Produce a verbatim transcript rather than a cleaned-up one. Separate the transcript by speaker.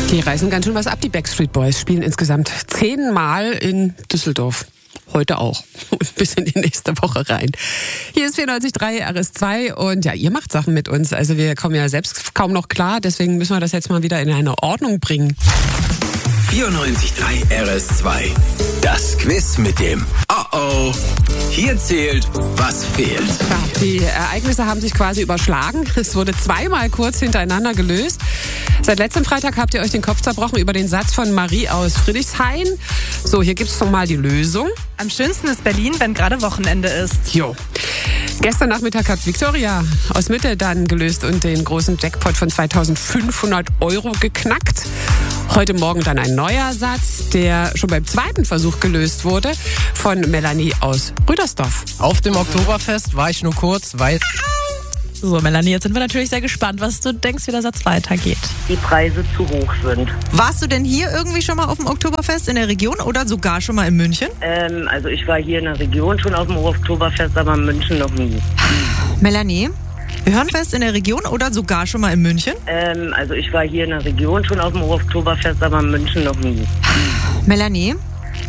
Speaker 1: Die reißen ganz schön was ab, die Backstreet Boys. Spielen insgesamt zehnmal in Düsseldorf. Heute auch. Und bis in die nächste Woche rein. Hier ist vierundneunzig Komma drei R S zwei und ja, ihr macht Sachen mit uns. Also wir kommen ja selbst kaum noch klar, deswegen müssen wir das jetzt mal wieder in eine Ordnung bringen.
Speaker 2: vierundneunzig Komma drei R S zwei. Das Quiz mit dem Oh-Oh. Hier zählt, was fehlt.
Speaker 1: Ja, die Ereignisse haben sich quasi überschlagen. Es wurde zweimal kurz hintereinander gelöst. Seit letztem Freitag habt ihr euch den Kopf zerbrochen über den Satz von Marie aus Friedrichshain. So, hier gibt's noch mal die Lösung.
Speaker 3: Am schönsten ist Berlin, wenn gerade Wochenende ist.
Speaker 1: Jo. Gestern Nachmittag hat Victoria aus Mitte dann gelöst und den großen Jackpot von zweitausendfünfhundert Euro geknackt. Heute Morgen dann ein neuer Satz, der schon beim zweiten Versuch gelöst wurde, von Melanie aus Rüdersdorf.
Speaker 4: Auf dem Oktoberfest war ich nur kurz, weil...
Speaker 3: So, Melanie, jetzt sind wir natürlich sehr gespannt, was du denkst, wie der Satz weitergeht.
Speaker 5: Die Preise zu hoch sind.
Speaker 6: Warst du denn hier irgendwie schon mal auf dem Oktoberfest in der Region oder sogar schon mal in München?
Speaker 5: Ähm, also ich war hier in der Region schon auf dem Oktoberfest, aber in München noch nie.
Speaker 6: Melanie, wir hören fest in der Region oder sogar schon mal in München?
Speaker 5: Ähm, also ich war hier in der Region schon auf dem Oktoberfest, aber in München noch nie.
Speaker 6: Melanie,